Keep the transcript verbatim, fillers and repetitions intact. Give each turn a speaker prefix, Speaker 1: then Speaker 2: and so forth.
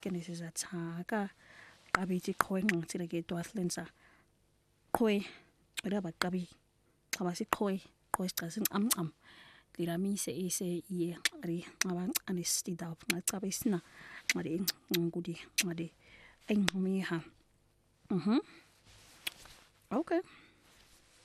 Speaker 1: kene se za tsaka qabiti qhowe nqathile ke dwathlensa qhowe ela baqabi xaba siqhowe qhowe sicase amcam liramise ise iye ari abancane stida nqacabe isina ngade ngudi ngade engmiha mhm okay